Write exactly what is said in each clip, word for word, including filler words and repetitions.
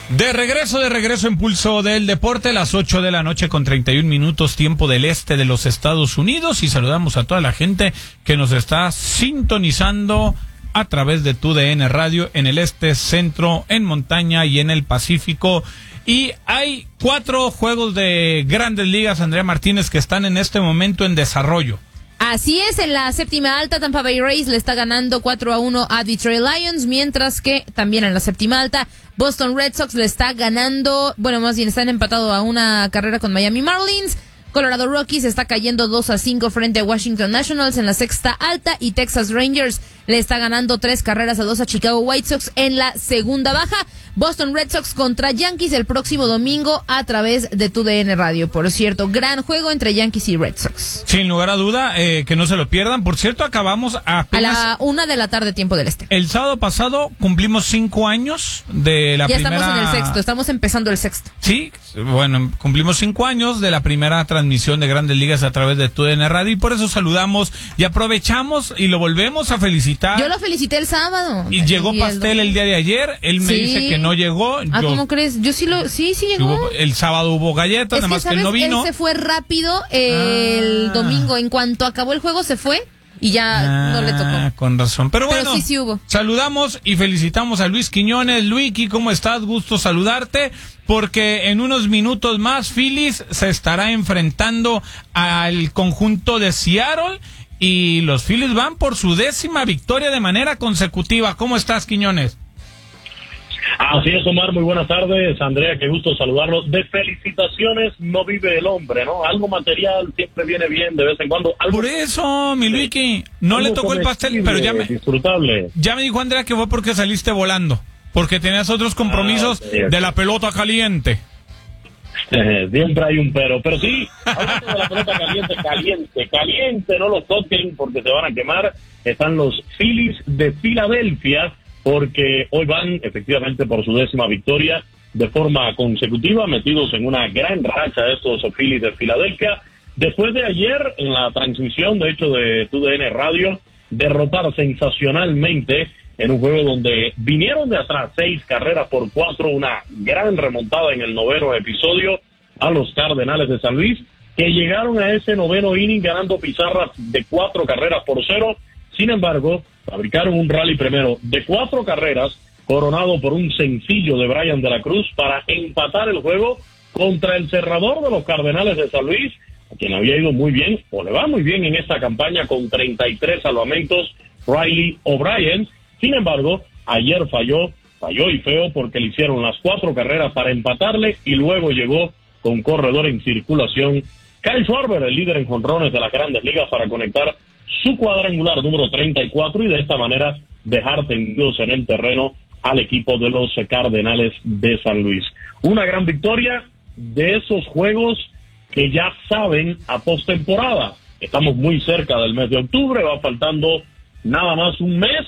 De regreso, de regreso en Pulso del Deporte, las ocho de la noche con treinta y un minutos, tiempo del este de los Estados Unidos, y saludamos a toda la gente que nos está sintonizando a través de Tu D N Radio en el este, centro, en montaña y en el Pacífico. Y hay cuatro juegos de Grandes Ligas, Andrea Martínez, que están en este momento en desarrollo. Así es, en la séptima alta, Tampa Bay Rays le está ganando cuatro a uno a Detroit Lions, mientras que también en la séptima alta, Boston Red Sox le está ganando, bueno, más bien están empatados a una carrera con Miami Marlins. Colorado Rockies está cayendo dos a cinco frente a Washington Nationals en la sexta alta, y Texas Rangers le está ganando tres carreras a dos a Chicago White Sox en la segunda baja. Boston Red Sox contra Yankees el próximo domingo a través de Tu D N Radio. Por cierto, gran juego entre Yankees y Red Sox. Sin lugar a duda, eh, que no se lo pierdan. Por cierto, acabamos apenas... a la una de la tarde, tiempo del este. El sábado pasado cumplimos cinco años de la ya primera... Ya estamos en el sexto, estamos empezando el sexto. Sí, bueno, cumplimos cinco años de la primera transmisión de Grandes Ligas a través de Tu D N Radio, y por eso saludamos y aprovechamos y lo volvemos a felicitar. Yo lo felicité el sábado. Y llegó y pastel el, el día de ayer, él me sí. dice que no llegó. Ah, yo, ¿cómo crees? Yo sí lo, sí, sí llegó. Hubo, el sábado hubo galletas, nada más que, que él no vino. Él se fue rápido el ah. domingo, en cuanto acabó el juego se fue y ya ah, no le tocó. Con razón, pero, pero bueno, sí, sí hubo. Saludamos y felicitamos a Luis Quiñones. Luiki, ¿cómo estás? Gusto saludarte, porque en unos minutos más Phillies se estará enfrentando al conjunto de Seattle, y los Phillies van por su décima victoria de manera consecutiva. ¿Cómo estás, Quiñones? Así es, Omar, muy buenas tardes. Andrea, qué gusto saludarlos. De felicitaciones no vive el hombre, ¿no? Algo material siempre viene bien de vez en cuando. Algo... Por eso, mi Luiki, no le tocó el pastel, pero ya me, disfrutable. ya me dijo Andrea que fue porque saliste volando, porque tenías otros compromisos ah, sí, sí. de la pelota caliente. Eh, siempre hay un pero, pero sí, hablando de la pelota caliente, caliente, caliente, no los toquen porque se van a quemar. Están los Phillies de Filadelfia, porque hoy van efectivamente por su décima victoria de forma consecutiva, metidos en una gran racha estos Phillies de Filadelfia. Después de ayer, en la transmisión, de hecho, de Tu D N Radio, derrotar sensacionalmente en un juego donde vinieron de atrás seis carreras por cuatro, una gran remontada en el noveno episodio a los Cardenales de San Luis, que llegaron a ese noveno inning ganando pizarras de cuatro carreras por cero. Sin embargo, fabricaron un rally primero de cuatro carreras, coronado por un sencillo de Brian de la Cruz, para empatar el juego contra el cerrador de los Cardenales de San Luis, a quien había ido muy bien, o le va muy bien en esta campaña con treinta y tres salvamentos, Riley O'Brien. Sin embargo, ayer falló, falló y feo, porque le hicieron las cuatro carreras para empatarle, y luego llegó con corredor en circulación Kyle Schwarber, el líder en jonrones de las Grandes Ligas, para conectar su cuadrangular número treinta y cuatro, y de esta manera dejar tendidos en el terreno al equipo de los Cardenales de San Luis. Una gran victoria de esos juegos que ya saben a postemporada. Estamos muy cerca del mes de octubre, va faltando nada más un mes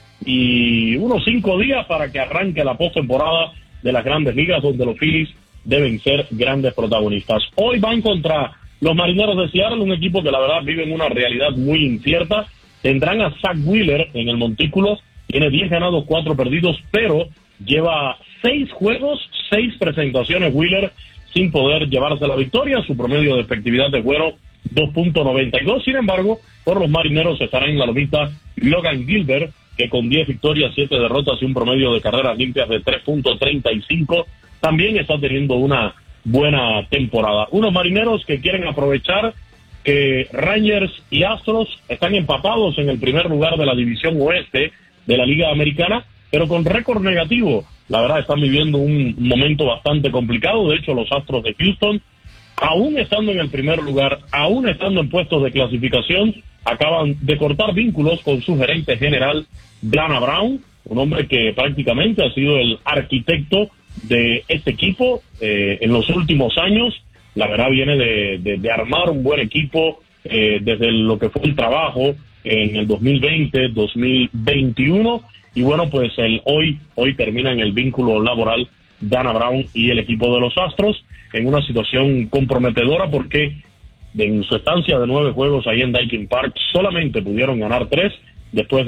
y unos cinco días para que arranque la postemporada de las Grandes Ligas, donde los Phillies deben ser grandes protagonistas. Hoy van contra los Marineros de Seattle, un equipo que la verdad vive en una realidad muy incierta. Tendrán a Zach Wheeler en el montículo, tiene diez ganados, cuatro perdidos, pero lleva seis juegos, seis presentaciones Wheeler sin poder llevarse la victoria. Su promedio de efectividad de juego, dos punto noventa y dos. Sin embargo, por los Marineros estará en la lomita Logan Gilbert, que con diez victorias, siete derrotas y un promedio de carreras limpias de tres punto treinta y cinco, también está teniendo una buena temporada. Unos Marineros que quieren aprovechar que Rangers y Astros están empatados en el primer lugar de la división oeste de la Liga Americana, pero con récord negativo. La verdad, están viviendo un momento bastante complicado. De hecho, los Astros de Houston, aún estando en el primer lugar, aún estando en puestos de clasificación, acaban de cortar vínculos con su gerente general, Dana Brown, un hombre que prácticamente ha sido el arquitecto de este equipo eh, en los últimos años. La verdad, viene de, de, de armar un buen equipo eh, desde lo que fue el trabajo en el dos mil veinte, dos mil veintiuno, y bueno, pues el hoy hoy terminan el vínculo laboral Dana Brown y el equipo de los Astros en una situación comprometedora, porque en su estancia de nueve juegos ahí en Daikin Park solamente pudieron ganar tres, después